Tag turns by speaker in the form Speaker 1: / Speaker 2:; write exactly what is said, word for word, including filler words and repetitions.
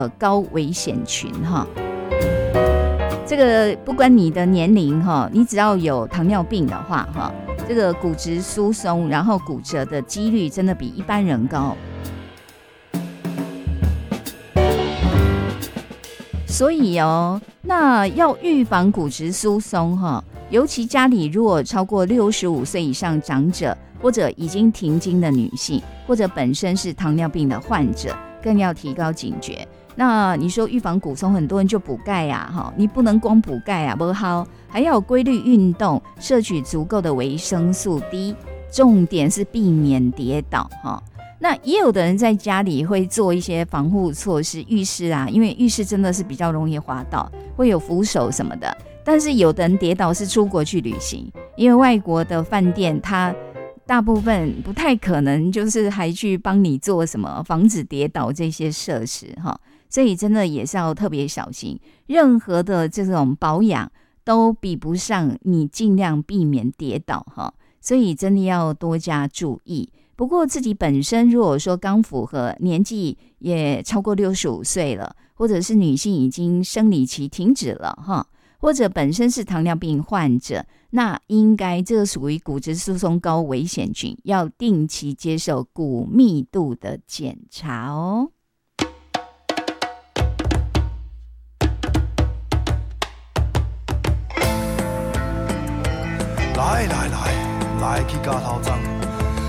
Speaker 1: 呃高危险群哈。这个不管你的年龄哈，你只要有糖尿病的话哈，这个骨质疏松然后骨折的几率真的比一般人高。所以哦，那要预防骨质疏松哈，尤其家里如果超过六十五岁以上长者，或者已经停经的女性，或者本身是糖尿病的患者，更要提高警觉。那你说预防骨松，很多人就补钙啊，你不能光补钙啊，不好，还要有规律运动，摄取足够的维生素 D， 重点是避免跌倒哈。那也有的人在家里会做一些防护措施，浴室啊，因为浴室真的是比较容易滑倒，会有扶手什么的。但是有的人跌倒是出国去旅行，因为外国的饭店它大部分不太可能就是还去帮你做什么防止跌倒这些设施哈，所以真的也是要特别小心，任何的这种保养都比不上你尽量避免跌倒哈，所以真的要多加注意。不过自己本身如果说刚符合年纪也超过六十五岁了，或者是女性已经生理期停止了哈，或者本身是糖尿病患者，那应该这个属于骨质疏松高危险群，要定期接受骨密度的检查哦。
Speaker 2: 来来来，来去甲头鬃。